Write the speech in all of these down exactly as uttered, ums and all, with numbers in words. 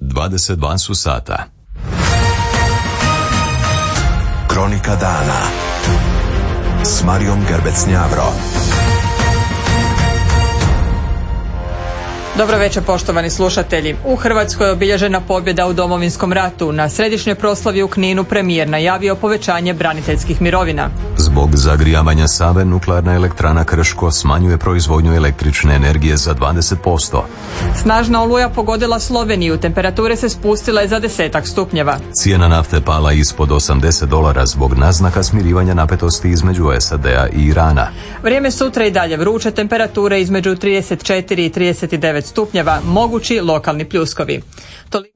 dvadeset dva su sata. Kronika dana s Marijom Gerbec-Njavro. Dobro večer, poštovani slušatelji. U Hrvatskoj je obilježena pobjeda u Domovinskom ratu. Na središnjoj proslavi u Kninu premijer najavio povećanje braniteljskih mirovina. Zbog zagrijavanja Save nuklearna elektrana Krško smanjuje proizvodnju električne energije za dvadeset posto. Snažna oluja pogodila Sloveniju, temperature se spustile za desetak stupnjeva. Cijena nafte pala ispod osamdeset dolara zbog naznaka smirivanja napetosti između S A D-a i Irana. Vrijeme sutra i dalje vruće, temperature između trideset četiri i trideset devet stupnjeva, mogući lokalni pljuskovi. Toli...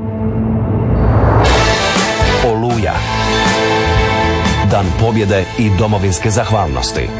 Oluja. Dan pobjede i domovinske zahvalnosti.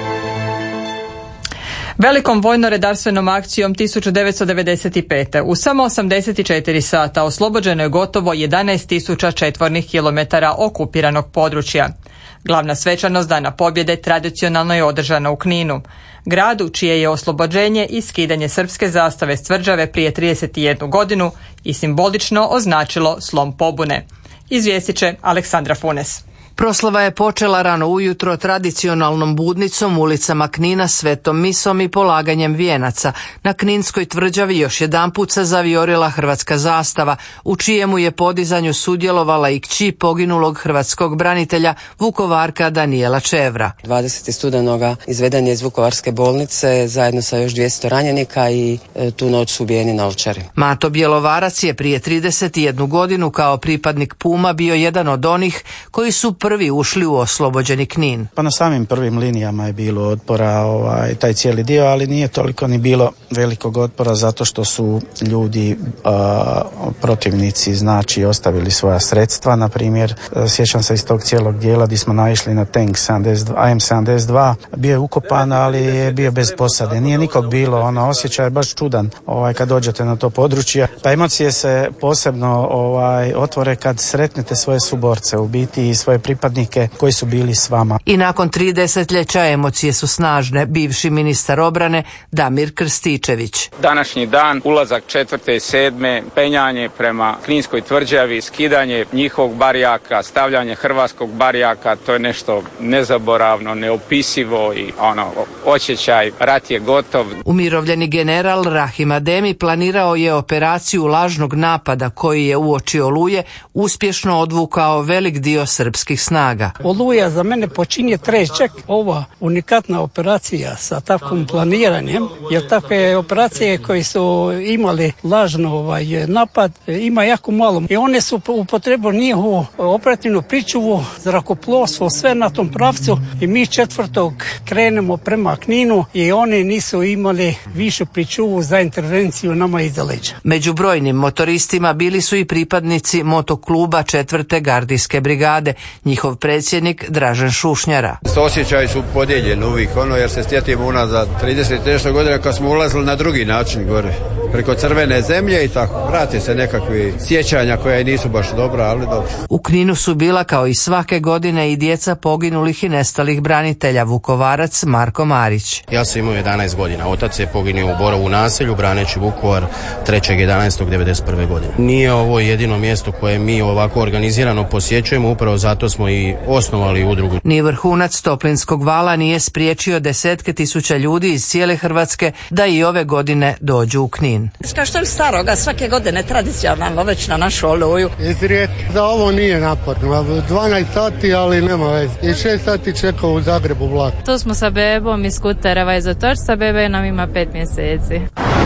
Velikom vojno-redarstvenom akcijom tisuću devetsto devedeset pete. u samo osamdeset četiri sata oslobođeno je gotovo jedanaest tisuća četvornih kilometara okupiranog područja. Glavna svečanost Dana pobjede tradicionalno je održana u Kninu, gradu čije je oslobođenje i skidanje srpske zastave s tvrđave prije trideset jednu godinu i simbolično označilo slom pobune. Izvijestit će Aleksandra Funes. Proslava je počela rano ujutro tradicionalnom budnicom ulicama Knina, svetom misom i polaganjem vijenaca. Na Kninskoj tvrđavi još jedanput se zavijorila hrvatska zastava, u čijemu je podizanju sudjelovala i kći poginulog hrvatskog branitelja Vukovarka Danijela Čevra. dvadesetog studenoga izveden je iz Vukovarske bolnice zajedno sa još dvjesto ranjenika i e, tu noć su ubijeni na Ovčari. Mato Bjelovarac je prije trideset jednu godinu kao pripadnik Puma bio jedan od onih koji su prvi ušli u oslobođeni Knin. Pa na samim prvim linijama je bilo otpora, ovaj, taj cijeli dio, ali nije toliko ni bilo velikog otpora zato što su ljudi a, protivnici znači ostavili svoja sredstva. Na primjer, sjećam se iz tog cijelog dijela gdje smo naišli na tank A M sedamdeset dva, bio je ukopan, ali je bio bez posade. Nije nikog bilo, ono osjećaj je baš čudan ovaj, kad dođete na to područje. Pa emocije se posebno ovaj, otvore kad sretnete svoje suborce, u biti i svoje pripadnike koji su bili s vama. I nakon tri desetljeća emocije su snažne. Bivši ministar obrane Damir Krstičević. Današnji dan, ulazak četvrte i sedme, penjanje prema Kninskoj tvrđavi, skidanje njihovog barijaka, stavljanje hrvatskog barijaka, to je nešto nezaboravno, neopisivo i ono, osjećaj, rat je gotov. Umirovljeni general Rahim Ademi planirao je operaciju lažnog napada koji je uoči Oluje uspješno odvukao velik dio srpskih snaga. Oluja za mene počinje trećak. Ova unikatna operacija sa takvim planiranjem, jer takve operacije koje su imali lažno ovaj, napad ima jako malo. I one su upotrebili njihovu operativnu pričuvu, zrakoplovstvo, sve na tom pravcu i mi četvrtog krenemo prema Kninu i oni nisu imali višu pričuvu za intervenciju nama iza leđa. Među brojnim motoristima bili su i pripadnici motokluba četvrte gardijske brigade, njihov predsjednik Dražen Šušnjara. Osjećaji su podijeljeni uvijek, ono jer se sjetimo unazad trideset nešto godina kad smo ulazili na drugi način gore, preko crvene zemlje i tako. Vrati se nekakvi sjećanja koja i nisu baš dobra, ali dobro. U Kninu su bila kao i svake godine i djeca poginulih i nestalih branitelja, Vukovarac Marko Marić. Ja sam imao jedanaest godina, otac je poginuo u Borovu naselju braneći Vukovar trećeg jedanaestog devedeset prve godine. Nije ovo jedino mjesto koje mi ovako organizirano posjećujemo, upravo zato smo i osnovali udrugu. Ni vrhunac Toplinskog vala nije spriječio desetke tisuća ljudi iz cijele Hrvatske da i ove godine dođu u Knin. Kao što je staroga, svake godine tradicionalno već na našu Oluju. Za ovo nije naporno, dvanaest sati, ali nema veze. I šest sati čekao u Zagrebu vlak. Tu smo sa bebom iz Kutereva iz Otočca, bebe nam ima pet mjeseci.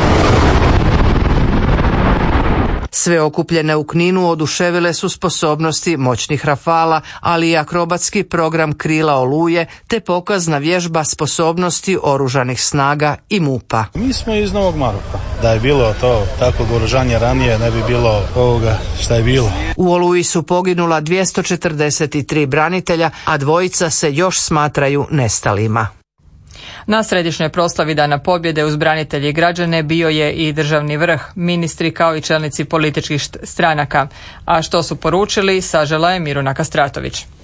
Sve okupljene u Kninu oduševile su sposobnosti moćnih rafala, ali i akrobatski program Krila Oluje, te pokazna vježba sposobnosti oružanih snaga i MUP-a. Mi smo iz Novog Maroka. Da je bilo to takvog oružanja ranije, ne bi bilo ovoga šta je bilo. U Oluji su poginula dvjesto četrdeset tri branitelja, a dvojica se još smatraju nestalima. Na središnjoj proslavi Dana pobjede uz branitelje i građane bio je i državni vrh, ministri kao i čelnici političkih stranaka. A što su poručili, sažela je Miruna Kastratović.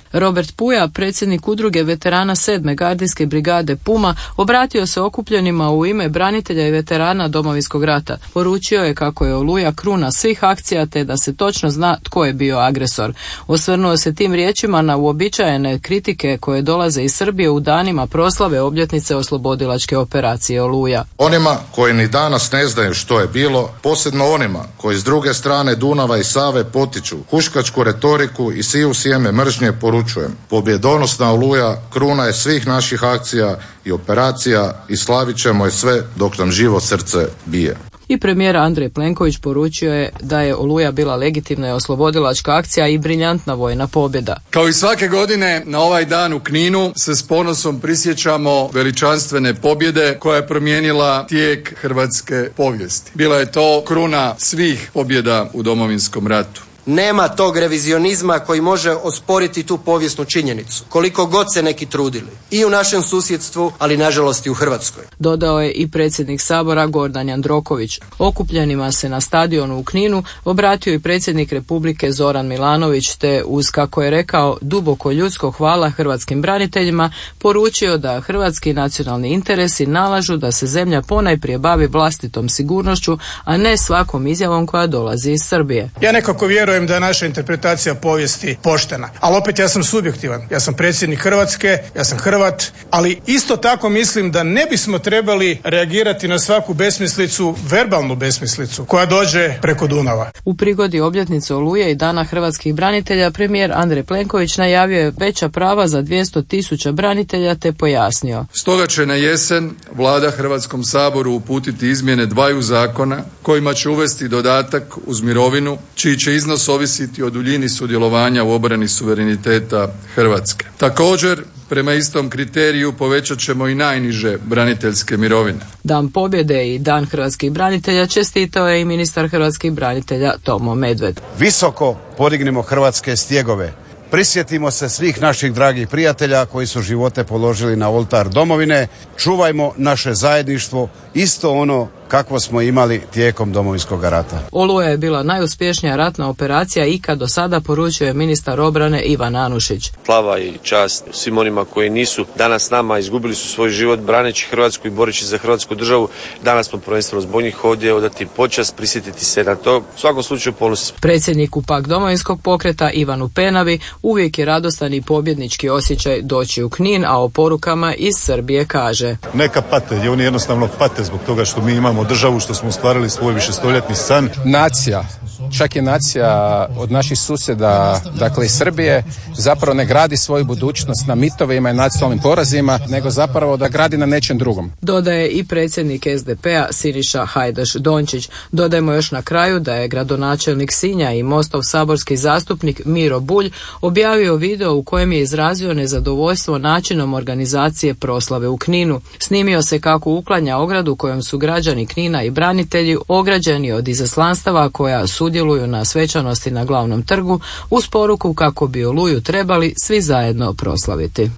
Robert Puja, predsjednik udruge veterana sedme gardijske brigade Puma, obratio se okupljenima u ime branitelja i veterana Domovinskog rata. Poručio je kako je Oluja kruna svih akcija te da se točno zna tko je bio agresor. Osvrnuo se tim riječima na uobičajene kritike koje dolaze iz Srbije u danima proslave obljetnice oslobodilačke operacije Oluja. Onima koji ni danas ne znaju što je bilo, posebno onima koji s druge strane Dunava i Save potiču huškačku retoriku i siju sjeme mržnje, poručujem. Pobjedonosna Oluja kruna je svih naših akcija i operacija i slavit ćemo je sve dok nam živo srce bije. I premijer Andrej Plenković poručio je da je Oluja bila legitimna i oslobodilačka akcija i briljantna vojna pobjeda. Kao i svake godine na ovaj dan u Kninu se s ponosom prisjećamo veličanstvene pobjede koja je promijenila tijek hrvatske povijesti. Bila je to kruna svih pobjeda u Domovinskom ratu. Nema tog revizionizma koji može osporiti tu povijesnu činjenicu, koliko god se neki trudili. I u našem susjedstvu, ali nažalost i u Hrvatskoj. Dodao je i predsjednik Sabora Gordan Jandroković. Okupljenima se na stadionu u Kninu obratio i predsjednik Republike Zoran Milanović, te uz, kako je rekao, duboko ljudsko hvala hrvatskim braniteljima, poručio da hrvatski nacionalni interesi nalažu da se zemlja ponajprije bavi vlastitom sigurnošću, a ne svakom izjavom koja dolazi iz Srbije. Ja nekako vjerujem da je naša interpretacija povijesti poštena. Ali opet ja sam subjektivan. Ja sam predsjednik Hrvatske, ja sam Hrvat, ali isto tako mislim da ne bismo trebali reagirati na svaku besmislicu, verbalnu besmislicu koja dođe preko Dunava. U prigodi obljetnice Oluje i Dana hrvatskih branitelja premijer Andrej Plenković najavio je veća prava za dvjesto tisuća branitelja te pojasnio. Stoga će na jesen Vlada Hrvatskom saboru uputiti izmjene dvaju zakona kojima će uvesti dodatak uz mirovinu čiji će iznos ovisiti o duljini sudjelovanja u obrani suvereniteta Hrvatske. Također, prema istom kriteriju povećat ćemo i najniže braniteljske mirovine. Dan pobjede i Dan hrvatskih branitelja čestitao je i ministar hrvatskih branitelja Tomo Medved. Visoko podignimo hrvatske stjegove. Prisjetimo se svih naših dragih prijatelja koji su živote položili na oltar domovine. Čuvajmo naše zajedništvo, isto ono kakvo smo imali tijekom Domovinskog rata. Oluja je bila najuspješnija ratna operacija ikad do sada, poručuje ministar obrane Ivan Anušić. Slava i čast svim onima koji nisu danas s nama, izgubili su svoj život braneći Hrvatsku i boreći za Hrvatsku državu. Danas smo prvenstveno zbog njih ovdje odati počast, prisjetiti se na to. U svakom slučaju ponosi. Predsjedniku pak Domovinskog pokreta Ivanu Penavi uvijek je radostan i pobjednički osjećaj doći u Knin, a o porukama iz Srbije kaže: Neka pate, i oni jednostavno pate zbog toga što mi imamo državu, što smo ostvarili svoj višestoljetni san. Nacija, čak i nacija od naših susjeda, dakle iz Srbije, zapravo ne gradi svoju budućnost na mitovima i nacionalnim porazima, nego zapravo da gradi na nečem drugom. Dodaje i predsjednik es de pe a Siniša Hajdaš Dončić. Dodajmo još na kraju da je gradonačelnik Sinja i Mostov saborski zastupnik Miro Bulj objavio video u kojem je izrazio nezadovoljstvo načinom organizacije proslave u Kninu. Snimio se kako uklanja ogradu kojom su građani Knina i branitelji ograđeni od izaslanstava koja sudjeluju na svečanosti na glavnom trgu, uz poruku kako bi Oluju trebali svi zajedno proslaviti.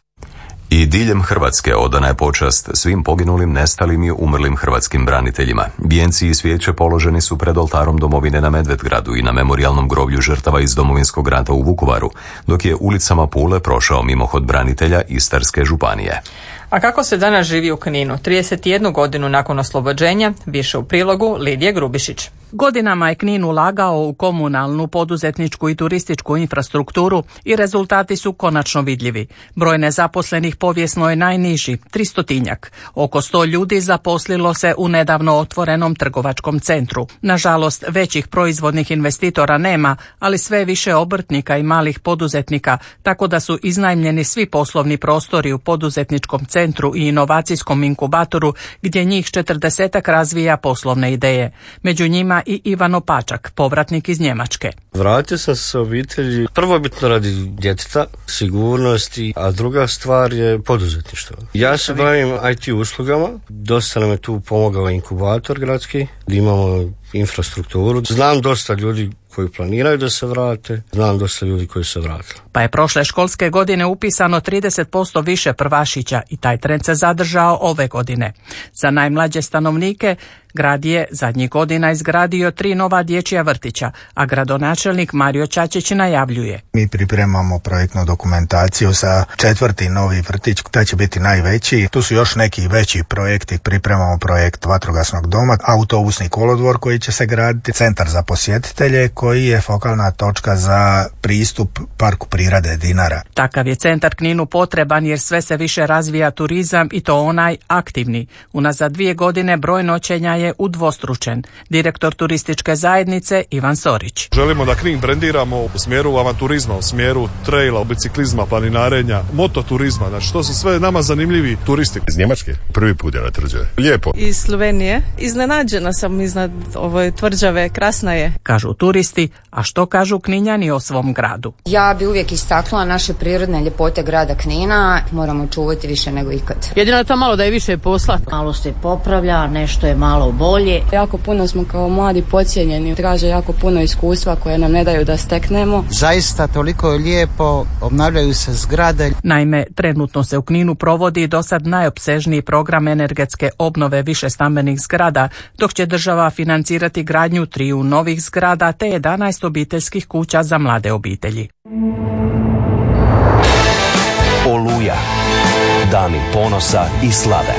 I diljem Hrvatske odana je počast svim poginulim, nestalim i umrlim hrvatskim braniteljima. Vijenci i svijeće položeni su pred oltarom domovine na Medvedgradu i na memorijalnom groblju žrtava iz Domovinskog rata u Vukovaru, dok je ulicama Pule prošao mimohod branitelja Istarske županije. A kako se danas živi u Kninu, trideset jednu godinu nakon oslobođenja, više u prilogu Lidije Grubišić. Godinama je Knin ulagao u komunalnu, poduzetničku i turističku infrastrukturu i rezultati su konačno vidljivi. Broj nezaposlenih povijesno je najniži, tristotinjak. Oko sto ljudi zaposlilo se u nedavno otvorenom trgovačkom centru. Nažalost, većih proizvodnih investitora nema, ali sve više obrtnika i malih poduzetnika, tako da su iznajmljeni svi poslovni prostori u poduzetničkom centru i inovacijskom inkubatoru, gdje njih četrdesetak razvija poslovne ideje. Među njima i Ivan Opačak, povratnik iz Njemačke. Vratio sam se obitelji, prvo bitno radi djeteta, sigurnosti, a druga stvar je poduzetništvo. Ja se bavim i te uslugama, dosta nam je tu pomogao inkubator gradski, gdje imamo infrastrukturu. Znam dosta ljudi koji planiraju da se vrate, znam dosta ljudi koji se vratili. pa je prošle školske godine upisano trideset posto više prvašića i taj trend se zadržao ove godine. Za najmlađe stanovnike grad je zadnjih godina izgradio tri nova dječja vrtića, a gradonačelnik Mario Čačić najavljuje. Mi pripremamo projektnu dokumentaciju za četvrti novi vrtić, taj će biti najveći. Tu su još neki veći projekti, pripremamo projekt vatrogasnog doma, autobusni kolodvor koji će se graditi, centar za posjetitelje koji je fokalna točka za pristup Parku prirode Dinara. Takav je centar Kninu potreban jer sve se više razvija turizam i to onaj aktivni. Unazad dvije godine broj noćenja je udvostručen. Direktor turističke zajednice Ivan Sorić. Želimo da Knin brendiramo u smjeru avanturizma, u smjeru traila, biciklizma, planinarenja, mototurizma, znači to su sve nama zanimljivi turisti. Iz Njemačke, prvi put je na tvrđavi. Lijepo. Iz Slovenije, iznenađena sam iznad ove tvrđave, krasna je. Kažu turisti, a što kažu Kninjani o svom gradu? Ja bi uvijek istaknula naše prirodne ljepote grada Knina, moramo čuvati više nego ikad. Jedino je to malo da je više posla. Malo se popravlja, nešto je malo bolje. Jako puno smo kao mladi podcijenjeni, traže jako puno iskustva koje nam ne daju da steknemo. Zaista toliko je lijepo, obnavljaju se zgrade. Naime, trenutno se u Kninu provodi do sad najopsežniji program energetske obnove višestambenih zgrada, dok će država financirati gradnju triju novih zgrada te jedanaest obiteljskih kuća za mlade obitelji. Oluja. Dani ponosa i slave.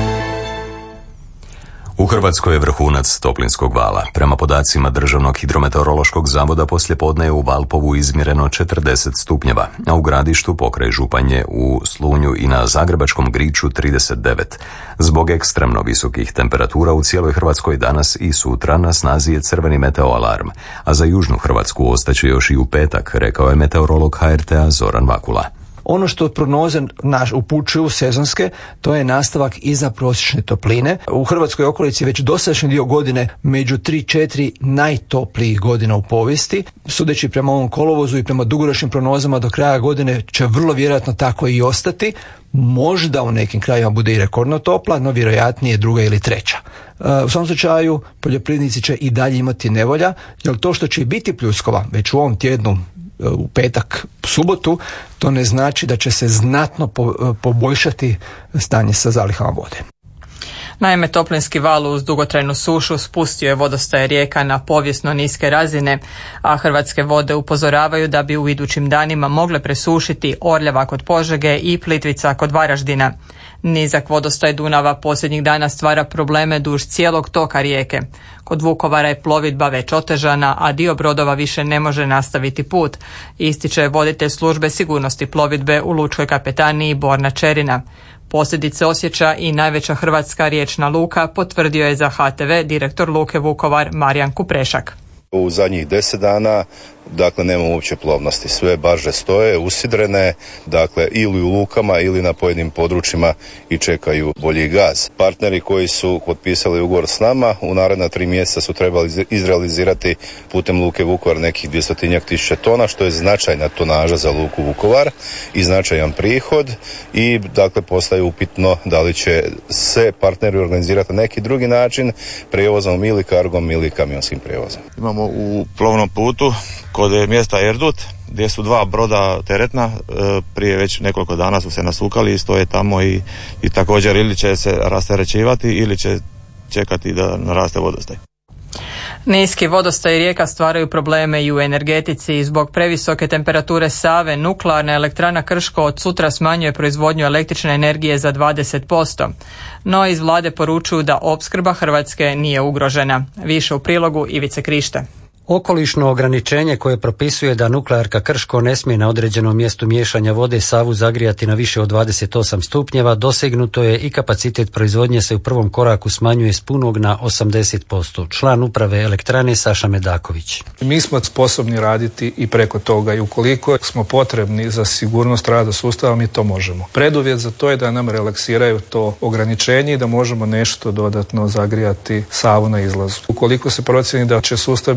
U Hrvatskoj je vrhunac toplinskog vala. Prema podacima Državnog hidrometeorološkog zavoda poslijepodne je u Valpovu izmjereno četrdeset stupnjeva, a u Gradištu pokraj Županje, u Slunju i na Zagrebačkom Griču trideset devet. Zbog ekstremno visokih temperatura u cijeloj Hrvatskoj danas i sutra na snazi je crveni meteoalarm, a za južnu Hrvatsku ostaće još i u petak, rekao je meteorolog H R T-a Zoran Vakula. Ono što prognoze naš upućuju sezonske, to je nastavak iza prosječne topline. U Hrvatskoj okolici već dosadašnji dio godine među tri četiri najtoplijih godina u povijesti. Sudeći prema ovom kolovozu i prema dugoročnim prognozama do kraja godine će vrlo vjerojatno tako i ostati. Možda u nekim krajima bude i rekordno topla, no vjerojatnije druga ili treća. U svom slučaju poljoprivrednici će i dalje imati nevolja, jer to što će biti pljuskova već u ovom tjednu, u petak, subotu, to ne znači da će se znatno po, poboljšati stanje sa zalihama vode. Naime, toplinski val uz dugotrajnu sušu spustio je vodostaje rijeka na povijesno niske razine, a Hrvatske vode upozoravaju da bi u idućim danima mogle presušiti Orljava kod Požege i Plitvica kod Varaždina. Nizak vodostaj Dunava posljednjih dana stvara probleme duž cijelog toka rijeke. Kod Vukovara je plovidba već otežana, a dio brodova više ne može nastaviti put, ističe voditelj službe sigurnosti plovidbe u Lučkoj kapetaniji Borna Čerina. Posljedice osjeća i najveća hrvatska riječna luka, potvrdio je za H T V direktor Luke Vukovar Marijan Kuprešak. U zadnjih deset dana dakle nema uopće plovnosti, sve barže stoje usidrene, dakle ili u lukama ili na pojedinim područjima i čekaju bolji gaz. Partneri koji su potpisali ugovor s nama u naredna tri mjeseca su trebali izrealizirati putem Luke Vukovar nekih dvjestotinjak tisuća tona, što je značajna tonaža za Luku Vukovar i značajan prihod i dakle postaje upitno da li će se partneri organizirati na neki drugi način prijevozom ili kargom ili kamionskim prijevozom. Imamo u plovnom putu kod mjesta Erdut gdje su dva broda teretna, prije već nekoliko dana su se nasukali i stoje tamo i, i također ili će se rasterećivati ili će čekati da naraste vodostaj. Niski vodostaj rijeka stvaraju probleme i u energetici. Zbog previsoke temperature Save, nuklearna elektrana Krško od sutra smanjuje proizvodnju električne energije za dvadeset posto. No iz vlade poručuju da opskrba Hrvatske nije ugrožena. Više u prilogu Ivice Krište. Okolišno ograničenje koje propisuje da nuklearka Krško ne smije na određenom mjestu miješanja vode Savu zagrijati na više od dvadeset osam stupnjeva, dosegnuto je i kapacitet proizvodnje se u prvom koraku smanjuje s punog na osamdeset posto. Član uprave elektrane Saša Medaković. Mi smo sposobni raditi i preko toga i ukoliko smo potrebni za sigurnost rada sustava, mi to možemo. Preduvjet za to je da nam relaksiraju to ograničenje i da možemo nešto dodatno zagrijati Savu na izlazu. Ukoliko se procjeni da će sustav biti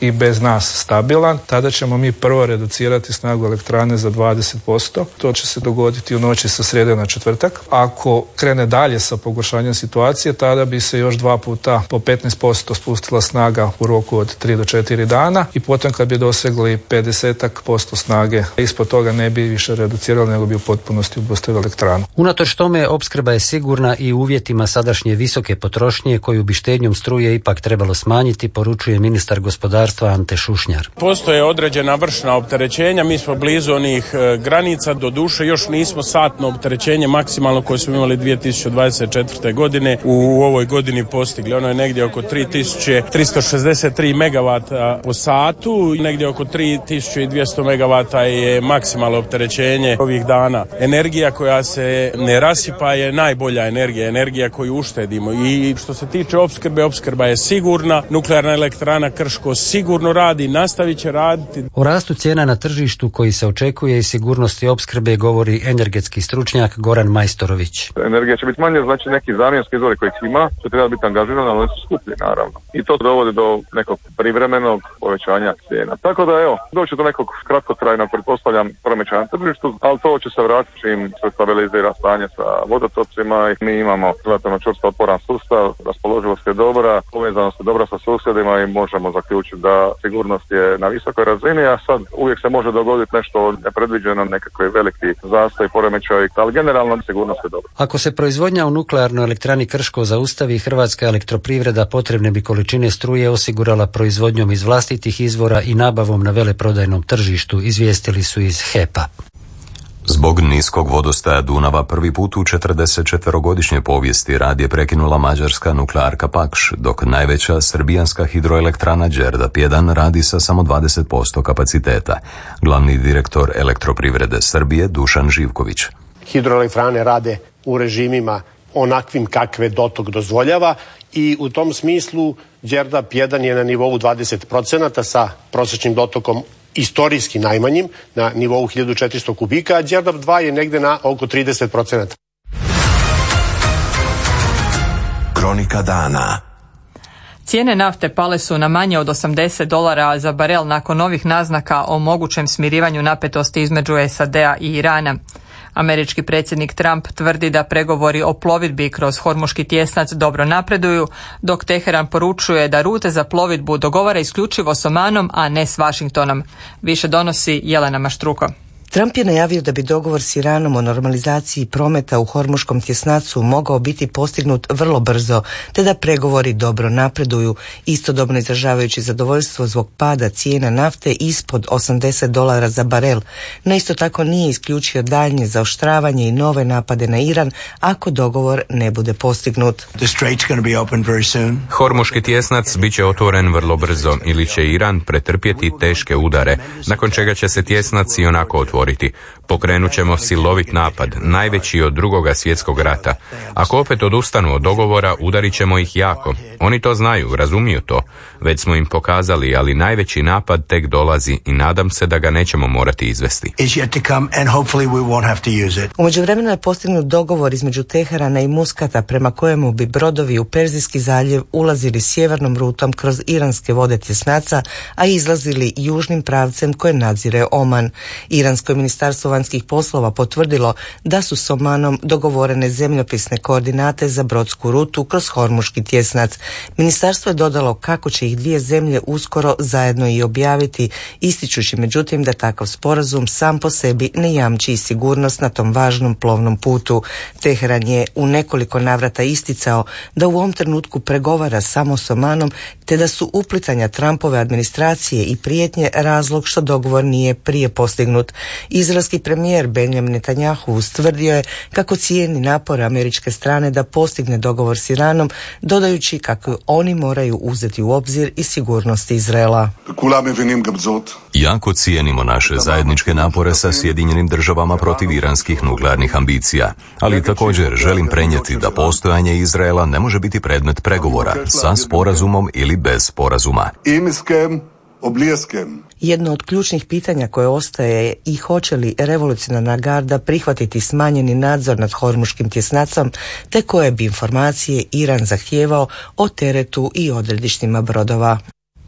i bez nas stabilan, tada ćemo mi prvo reducirati snagu elektrane za dvadeset posto. To će se dogoditi u noći sa srijede na četvrtak. Ako krene dalje sa pogoršanjem situacije, tada bi se još dva puta po petnaest posto spustila snaga u roku od tri do četiri dana i potom kad bi dosegli pedeset posto snage, ispod toga ne bi više reducirali, nego bi u potpunosti obustavili elektranu. Unatoč tome, opskrba je sigurna i u uvjetima sadašnje visoke potrošnje koju bi štednjom struje ipak trebalo smanjiti, poručuje ministar gospodarstva Ante Šušnjar. Postoje određena vršna opterećenja, mi smo blizu onih e, granica, do duše još nismo satno opterećenje maksimalno koje smo imali dvije tisuće dvadeset četvrte. godine u ovoj godini postigli. Ono je negdje oko tri tisuće tristo šezdeset tri megavata po satu, negdje oko tri tisuće dvjesto megavata je maksimalno opterećenje ovih dana. Energija koja se ne rasipa je najbolja energija, energija koju uštedimo. I što se tiče opskrbe, opskrba je sigurna, nuklearna elektrana Krško sigurno radi, nastavit će raditi. O rastu cijena na tržištu koji se očekuje i sigurnosti opskrbe govori energetski stručnjak Goran Majstorović. Energija će biti manje, znači neki zamjenski izvori kojih ima će treba biti angažirani, ali oni su skuplji naravno. I to dovodi do nekog privremenog povećanja cijena. Tako da evo, doći do nekog kratkotrajnog, pretpostavljam, poremećaja na tržištu, ali to će se vratiti čim se stabilizira stanje sa vodotocima i mi imamo relativno čvrsto otporan sustav, raspoloživost je dobra, povezanost je dobra sa susjedima i možemo zaključiti da sigurnost je na visokoj razini, a sad uvijek se može dogoditi nešto nepredviđeno, nekakve veliki zastoj, poremećaj, ali generalno sigurnost je dobra. Ako se proizvodnja u nuklearnoj elektrani Krško zaustavi, Hrvatska elektroprivreda potrebne bi količine struje osigurala proizvodnjom iz vlastitih izvora i nabavom na veleprodajnom tržištu, izvijestili su iz H E P-a. Zbog niskog vodostaja Dunava prvi put u četrdesetčetverogodišnjoj povijesti rad je prekinula mađarska nuklearka Pakš, dok najveća srbijanska hidroelektrana Đerdap jedan radi sa samo dvadeset posto kapaciteta. Glavni direktor elektroprivrede Srbije Dušan Živković. Hidroelektrane rade u režimima onakvim kakve dotok dozvoljava i u tom smislu Đerdap jedan je na nivou dvadeset procenata sa prosječnim dotokom istorijski najmanjim na nivou hiljadu četiristo kubika, a Đerdap dva je negde na oko trideset procenata. Kronika dana. Cijene nafte pale su na manje od osamdeset dolara za barel nakon novih naznaka o mogućem smirivanju napetosti između S A D-a i Irana. Američki predsjednik Trump tvrdi da pregovori o plovidbi kroz Hormuški tjesnac dobro napreduju, dok Teheran poručuje da rute za plovidbu dogovara isključivo s Omanom, a ne s Washingtonom. Više donosi Jelena Maštruko. Trump je najavio da bi dogovor s Iranom o normalizaciji prometa u Hormuškom tjesnacu mogao biti postignut vrlo brzo, te da pregovori dobro napreduju, istodobno izražavajući zadovoljstvo zbog pada cijena nafte ispod osamdeset dolara za barel. No isto tako nije isključio daljnje zaoštravanje i nove napade na Iran ako dogovor ne bude postignut. Hormuški tjesnac bit će otvoren vrlo brzo ili će Iran pretrpjeti teške udare, nakon čega će se tjesnac i onako otvoriti. Pokrenut ćemo silovit napad, najveći od drugoga svjetskog rata. Ako opet odustanu od dogovora, udarit ćemo ih jako. Oni to znaju, razumiju to. Već smo im pokazali, ali najveći napad tek dolazi i nadam se da ga nećemo morati izvesti. U međuvremenu je postignut dogovor između Teherana i Muskata prema kojemu bi brodovi u Perzijski zaljev ulazili sjevernom rutom kroz iranske vode tjesnaca, a izlazili južnim pravcem koje nadzire Oman. Iransko ministarstvo vanjskih poslova potvrdilo da su s Omanom dogovorene zemljopisne koordinate za brodsku rutu kroz Hormuški tjesnac. Ministarstvo je dodalo kako će ih dvije zemlje uskoro zajedno i objaviti, ističući međutim da takav sporazum sam po sebi ne jamči i sigurnost na tom važnom plovnom putu. Teheran je u nekoliko navrata isticao da u ovom trenutku pregovara samo s Omanom, te da su uplitanja Trumpove administracije i prijetnje razlog što dogovor nije prije postignut. Izraelski premijer Benjamin Netanjahu ustvrdio je kako cijeni napore američke strane da postigne dogovor s Iranom, dodajući kako oni moraju uzeti u obzir i sigurnost Izraela. Jako cijenimo naše zajedničke napore sa Sjedinjenim državama protiv iranskih nuklearnih ambicija, ali također želim prenijeti da postojanje Izraela ne može biti predmet pregovora sa sporazumom ili bez sporazuma. Jedno od ključnih pitanja koje ostaje je i hoće li revolucionarna garda prihvatiti smanjeni nadzor nad Hormuškim tjesnacom, te koje bi informacije Iran zahtijevao o teretu i odredištima brodova.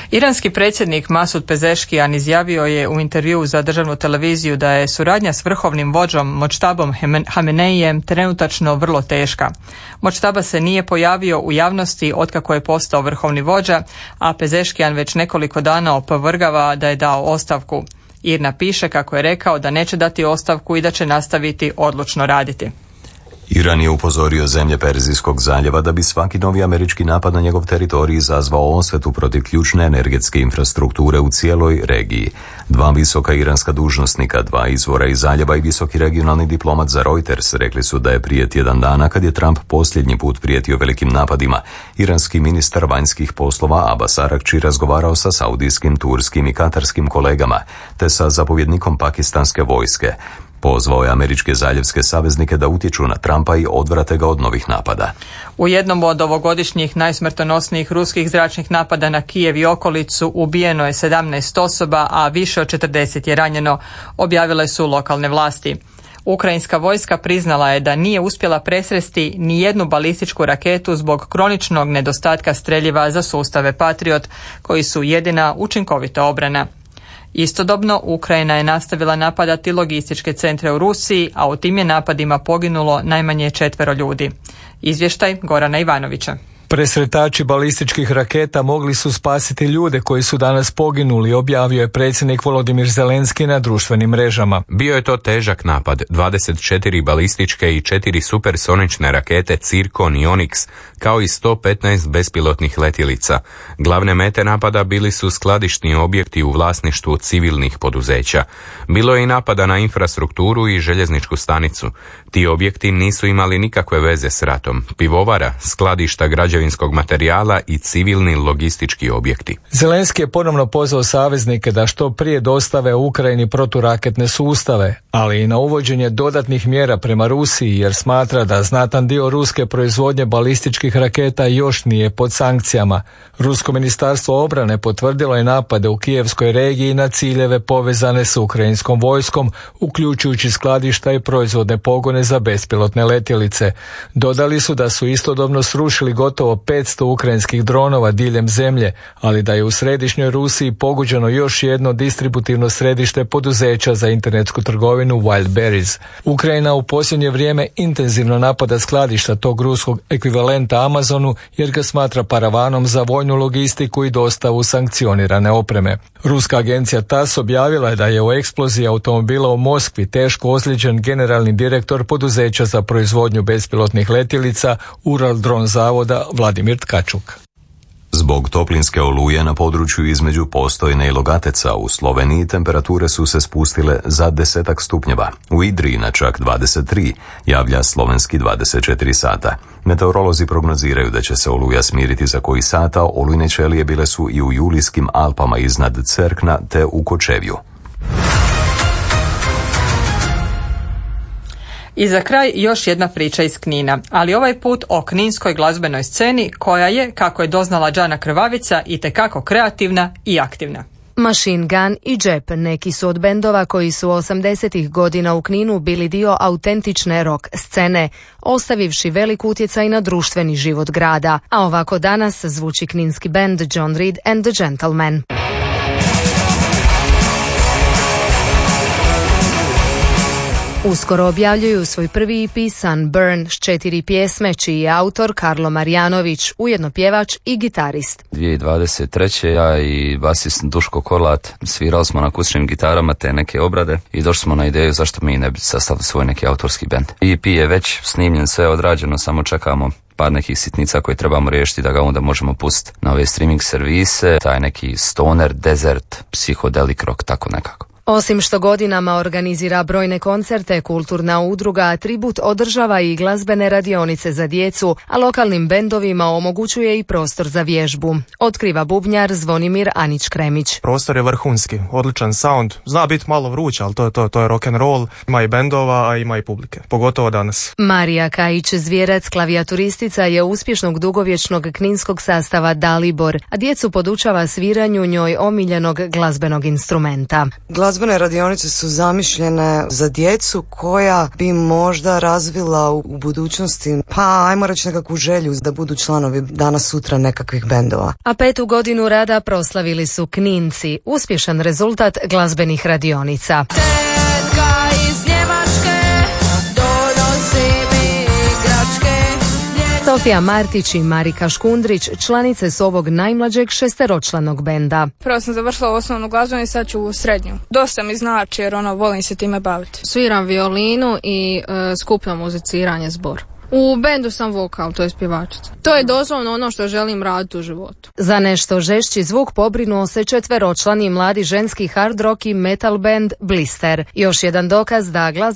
Iranski predsjednik Masud Pezeshkian izjavio je u intervjuu za državnu televiziju da je suradnja s vrhovnim vođom Močtabom Hameneijem trenutačno vrlo teška. Močtaba se nije pojavio u javnosti otkako je postao vrhovni vođa, a Pezeshkian već nekoliko dana opovrgava da je dao ostavku. Irna piše kako je rekao da neće dati ostavku i da će nastaviti odlučno raditi. Iran je upozorio zemlje Perzijskog zaljeva da bi svaki novi američki napad na njegov teritorij izazvao osvetu protiv ključne energetske infrastrukture u cijeloj regiji. Dva visoka iranska dužnosnika, dva izvora iz zaljeva i visoki regionalni diplomat za Reuters rekli su da je prije tjedan dana, kad je Trump posljednji put prijetio velikim napadima, iranski ministar vanjskih poslova Abbas Arakči razgovarao sa saudijskim, turskim i katarskim kolegama, te sa zapovjednikom pakistanske vojske. Pozvao je američke zaljevske saveznike da utječu na Trumpa i odvrate ga od novih napada. U jednom od ovogodišnjih najsmrtonosnijih ruskih zračnih napada na Kijev i okolicu ubijeno je sedamnaest osoba, a više od četrdeset je ranjeno, objavile su lokalne vlasti. Ukrajinska vojska priznala je da nije uspjela presresti ni jednu balističku raketu zbog kroničnog nedostatka streljiva za sustave Patriot, koji su jedina učinkovita obrana. Istodobno, Ukrajina je nastavila napadati logističke centre u Rusiji, a u tim je napadima poginulo najmanje četvero ljudi. Izvještaj Gorana Ivanovića. Presretači balističkih raketa mogli su spasiti ljude koji su danas poginuli, objavio je predsjednik Volodimir Zelenski na društvenim mrežama. Bio je to težak napad, dvadeset četiri balističke i četiri supersonične rakete Cirkon i Onyx, kao i sto petnaest bespilotnih letjelica. Glavne mete napada bili su skladišni objekti u vlasništvu civilnih poduzeća. Bilo je i napada na infrastrukturu i željezničku stanicu. Ti objekti nisu imali nikakve veze s ratom. Pivovara, skladišta građevinskog materijala i civilni logistički objekti. Zelenski je ponovno pozvao saveznike da što prije dostave Ukrajini proturaketne sustave, ali i na uvođenje dodatnih mjera prema Rusiji, jer smatra da znatan dio ruske proizvodnje balističkih raketa još nije pod sankcijama. Rusko ministarstvo obrane potvrdilo je napade u kijevskoj regiji na ciljeve povezane s ukrajinskom vojskom, uključujući skladišta i proizvodne pogone za bespilotne letjelice. Dodali su da su istodobno srušili gotovo petsto ukrajinskih dronova diljem zemlje, ali da je u središnjoj Rusiji pogođeno još jedno distributivno središte poduzeća za internetsku trgovinu Wildberries. Ukrajina u posljednje vrijeme intenzivno napada skladišta tog ruskog ekvivalenta Amazonu, jer ga smatra paravanom za vojnu logistiku i dostavu sankcionirane opreme. Ruska agencija T A S objavila je da je u eksploziji automobila u Moskvi teško ozlijeđen generalni direktor poduzeća za proizvodnju bespilotnih letjelica Uraldron zavoda Vladimir Tkačuk. Zbog toplinske oluje na području između Postojne i Logateca u Sloveniji temperature su se spustile za desetak stupnjeva. U Idriji na čak dvadeset tri, javlja slovenski dvadeset četiri sata. Meteorolozi prognoziraju da će se oluja smiriti za koji sata, olujne ćelije bile su i u Julijskim Alpama iznad Cerkna te u Kočevju. I za kraj još jedna priča iz Knina, ali ovaj put o kninskoj glazbenoj sceni koja je, kako je doznala Đana Krvavica, itekako kreativna i aktivna. Machine Gun i Džep neki su od bendova koji su osamdesetih godina u Kninu bili dio autentične rock scene, ostavivši velik utjecaj na društveni život grada. A ovako danas zvuči kninski bend John Reed and the Gentlemen. Uskoro objavljuju svoj prvi E P Sunburn s četiri pjesme, čiji je autor Karlo Marjanović, ujedno pjevač i gitarist. dvije tisuće dvadeset treće ja i basist Duško Korlat svirali smo na akustičnim gitarama te neke obrade i došli smo na ideju zašto mi ne bi sastavili svoj neki autorski bend. E P je već snimljen, sve odrađeno, samo čekamo par nekih sitnica koje trebamo riješiti da ga onda možemo pustiti na ove streaming servise, taj neki stoner, desert, psychedelic rock, tako nekako. Osim što godinama organizira brojne koncerte, kulturna udruga Atribut održava i glazbene radionice za djecu, a lokalnim bendovima omogućuje i prostor za vježbu. Otkriva bubnjar Zvonimir Anić-Kremić. Prostor je vrhunski, odličan sound, zna biti malo vruć, ali to, to, to je rock and roll, ima i bendova, a ima i publike, pogotovo danas. Marija Kajić-Zvjerec, klavijaturistica, je uspješnog dugovječnog kninskog sastava Dalibor, a djecu podučava sviranju njoj omiljenog glazbenog instrumenta. Glazba glazbene radionice su zamišljene za djecu koja bi možda razvila u budućnosti, pa ajmo reći nekakvu želju da budu članovi danas sutra nekakvih bendova. A petu godinu rada proslavili su Kninci, uspješan rezultat glazbenih radionica. Tetka iz Njemačke donosi mi igračke. Sofija Martić i Marika Škundrić članice su ovog najmlađeg šesteročlanog benda. Prvo sam završila osnovnu glazbenu i sad ću u srednju. Dosta mi znači jer ono, volim se time baviti. Sviram violinu i e, skupljam muziciranje, zbor. U bendu sam vokal, to je pjevačica. To je doslovno ono što želim raditi u životu. Za nešto žešći zvuk pobrinuo se četveročlani mladi ženski hard rock i metal band Blister. Još jedan dokaz da glazba